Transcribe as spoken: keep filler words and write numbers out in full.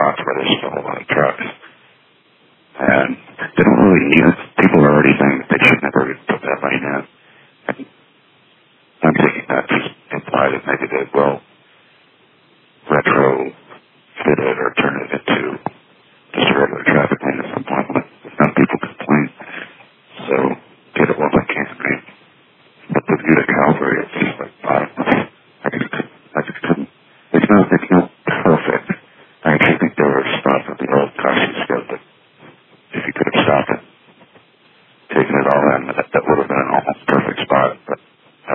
spots where there's still a lot of trucks. And they don't really need it. People are already saying that they should never put that lane in. And I'm thinking that just implied that maybe they will.